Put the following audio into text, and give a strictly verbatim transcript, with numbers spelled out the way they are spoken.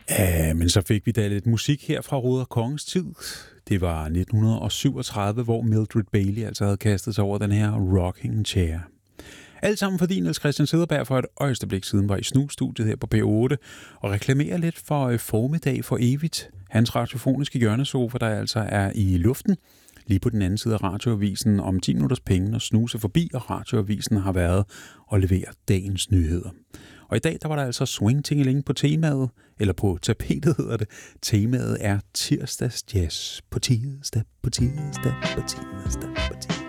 Ja, men så fik vi da lidt musik her fra Ruder Kongens tid. Det var nitten syvogtredive, hvor Mildred Bailey altså havde kastet sig over den her rocking chair. Alt sammen fordi Niels Christian Cederberg for et øjeblik siden var i Snus-studiet her på P otte og reklamerer lidt for formiddag for evigt. Hans radiofoniske hjørnesofa, der altså er i luften, lige på den anden side af radioavisen om ti minutters penge og snuse forbi, og radioavisen har været og levere dagens nyheder. Og i dag, der var der altså swing tingeling på temaet, eller på tapetet hedder det. Temaet er tirsdags jazz. På tirsdag, på tirsdag, på tirsdag, på tirsdag.